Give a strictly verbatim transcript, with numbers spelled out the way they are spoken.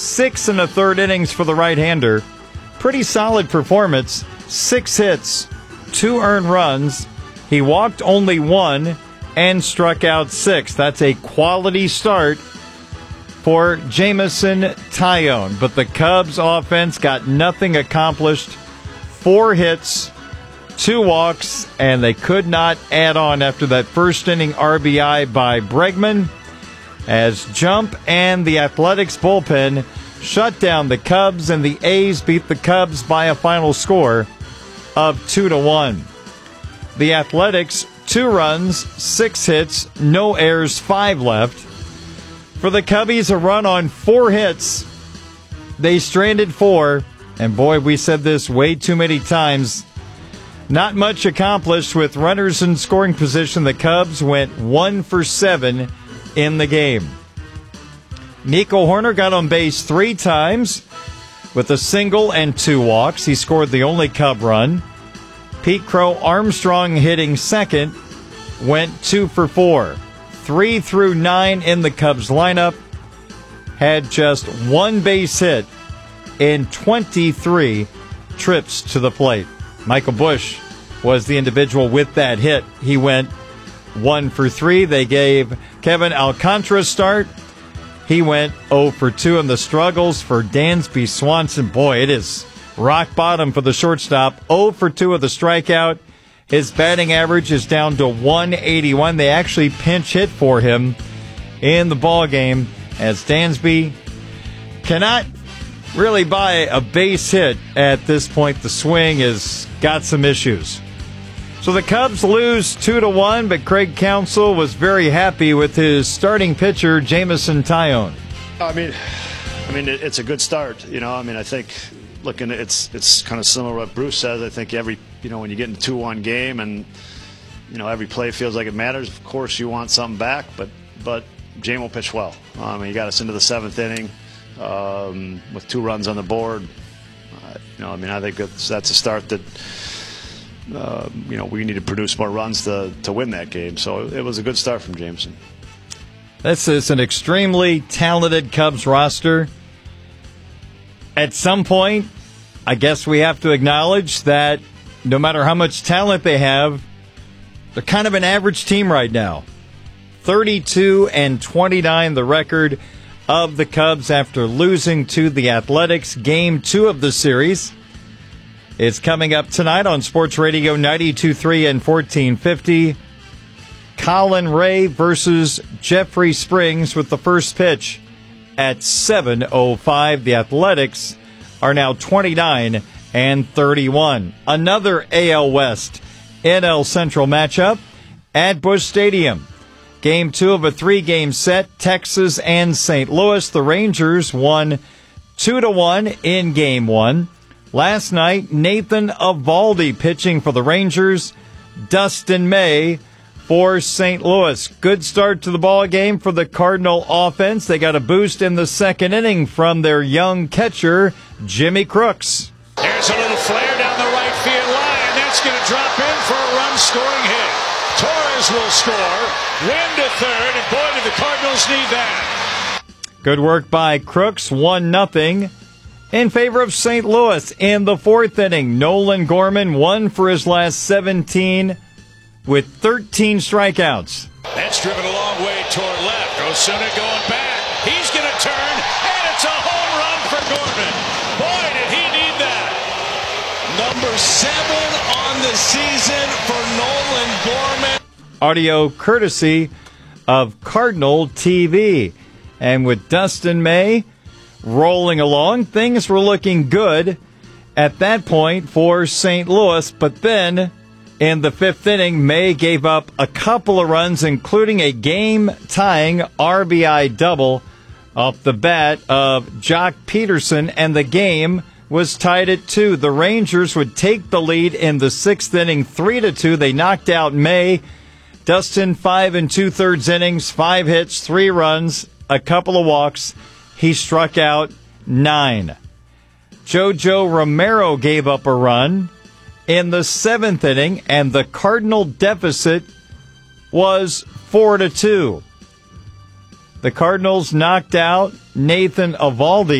Six and a third innings for the right-hander. Pretty solid performance. Six hits, two earned runs. He walked only one and struck out six. That's a quality start for Jameson Taillon. But the Cubs offense got nothing accomplished. Four hits, two walks, and they could not add on after that first inning R B I by Bregman, as Jump and the Athletics bullpen shut down the Cubs, and the A's beat the Cubs by a final score of two to one. The Athletics, two runs, six hits, no errors, five left. For the Cubbies, a run on four hits. They stranded four, and boy, we said this way too many times. Not much accomplished with runners in scoring position. The Cubs went one for seven in the game. Nico Hoerner got on base three times with a single and two walks. He scored the only Cub run. Pete Crow Armstrong hitting second went two for four. Three through nine in the Cubs lineup had just one base hit in twenty-three trips to the plate. Michael Busch was the individual with that hit. He went one for three. They gave Kevin Alcantara a start. He went oh for two in the struggles for Dansby Swanson. Boy, it is rock bottom for the shortstop. oh for two of the strikeout. His batting average is down to one eighty-one. They actually pinch hit for him in the ball game, as Dansby cannot really buy a base hit at this point. The swing has got some issues. So the Cubs lose two to one, but Craig Counsell was very happy with his starting pitcher, Jameson Taillon. I mean, I mean, it's a good start. You know, I mean, I think looking, it's it's kind of similar to what Bruce says. I think every, you know, when you get in a two one game and, you know, every play feels like it matters. Of course, you want something back, but but Jamo will pitch well. I mean, he got us into the seventh inning um, with two runs on the board. Uh, you know, I mean, I think that's, that's a start that. Uh, you know, we need to produce more runs to, to win that game. So it was a good start from Jameson. This is an extremely talented Cubs roster. At some point, I guess we have to acknowledge that no matter how much talent they have, they're kind of an average team right now. thirty-two and twenty-nine, the record of the Cubs after losing to the Athletics. Game two of the series. It's coming up tonight on Sports Radio ninety-two point three and fourteen fifty. Colin Ray versus Jeffrey Springs with the first pitch at seven oh five. The Athletics are now twenty-nine and thirty-one. Another A L West N L Central matchup at Busch Stadium. Game two of a three-game set, Texas and Saint Louis. The Rangers won two to one in game one. Last night, Nathan Eovaldi pitching for the Rangers, Dustin May for Saint Louis. Good start to the ball game for the Cardinal offense. They got a boost in the second inning from their young catcher, Jimmy Crooks. There's a little flare down the right field line, and that's going to drop in for a run-scoring hit. Torres will score, win to third, and boy, do the Cardinals need that. Good work by Crooks, one nothing. In favor of Saint Louis in the fourth inning, Nolan Gorman won for his last seventeen with thirteen strikeouts. That's driven a long way toward left. Osuna going back. He's going to turn, and it's a home run for Gorman. Boy, did he need that. Number seven on the season for Nolan Gorman. Audio courtesy of Cardinal T V. And with Dustin May rolling along, things were looking good at that point for Saint Louis, but then in the fifth inning, May gave up a couple of runs, including a game-tying R B I double off the bat of Jock Peterson, and the game was tied at two. The Rangers would take the lead in the sixth inning, three to two. They knocked out May. Dustin, five and two-thirds innings, five hits, three runs, a couple of walks. He struck out nine. Jojo Romero gave up a run in the seventh inning, and the Cardinal deficit was four to two. The Cardinals knocked out Nathan Eovaldi.